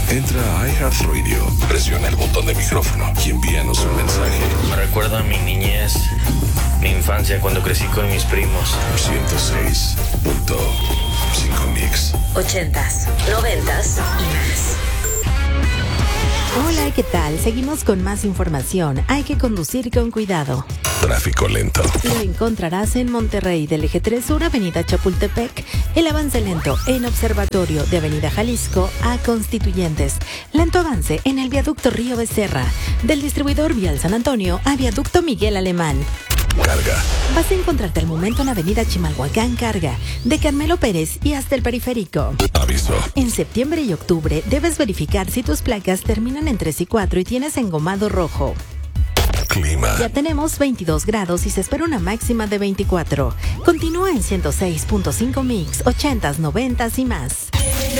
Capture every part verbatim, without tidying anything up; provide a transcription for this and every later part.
Entra a iHeartRadio, presiona el botón de micrófono y envíanos un mensaje. Me recuerda a mi niñez, mi infancia cuando crecí con mis primos. ciento seis punto cinco Mix. Ochentas, noventas y más. Hola, ¿qué tal? Seguimos con más información. Hay que conducir con cuidado. Tráfico lento. Lo encontrarás en Monterrey del Eje tres Sur, Avenida Chapultepec. El avance lento en Observatorio de Avenida Jalisco a Constituyentes. Lento avance en el Viaducto Río Becerra. Del distribuidor Vial San Antonio a Viaducto Miguel Alemán. Carga. Vas a encontrarte al momento en Avenida Chimalhuacán Carga, de Carmelo Pérez y hasta el Periférico. Aviso. En septiembre y octubre debes verificar si tus placas terminan en tres y cuatro y tienes engomado rojo. Clima. Ya tenemos veintidós grados y se espera una máxima de veinticuatro. Continúa en ciento seis punto cinco Mix, ochentas, noventas y más.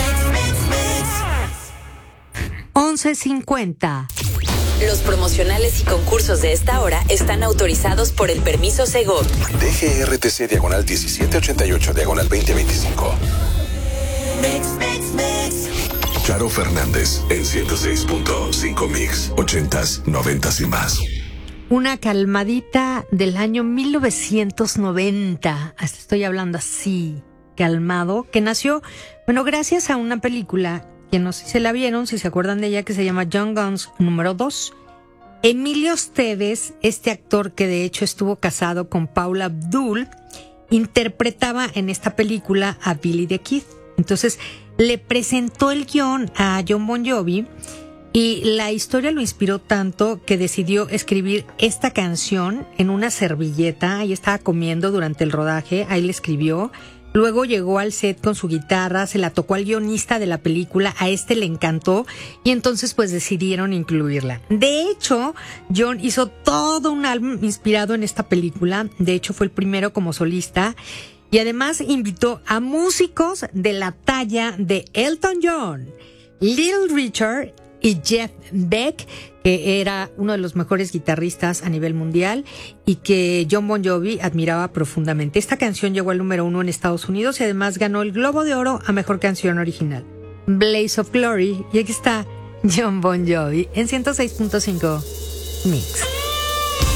once cincuenta. Los promocionales y concursos de esta hora están autorizados por el permiso Segov. D G R T C diagonal diecisiete ochenta y ocho diagonal veinte veinticinco. Charo Fernández en ciento seis punto cinco Mix, ochentas, noventas y más. Una calmadita del año mil novecientos noventa. Hasta estoy hablando así, calmado, que nació, bueno, gracias a una película que no sé si se la vieron, si se acuerdan de ella, que se llama Young Guns número dos. Emilio Esteves, este actor que de hecho estuvo casado con Paula Abdul, interpretaba en esta película a Billy the Kid. Entonces le presentó el guión a Jon Bon Jovi y la historia lo inspiró tanto que decidió escribir esta canción en una servilleta. Ahí estaba comiendo durante el rodaje, ahí le escribió. Luego llegó al set con su guitarra, se la tocó al guionista de la película, a este le encantó y entonces pues decidieron incluirla. De hecho, John hizo todo un álbum inspirado en esta película, de hecho fue el primero como solista y además invitó a músicos de la talla de Elton John, Little Richard y Jeff Beck, que era uno de los mejores guitarristas a nivel mundial y que Jon Bon Jovi admiraba profundamente. Esta canción llegó al número uno en Estados Unidos y además ganó el Globo de Oro a Mejor Canción Original. Blaze of Glory, y aquí está Jon Bon Jovi en ciento seis punto cinco Mix.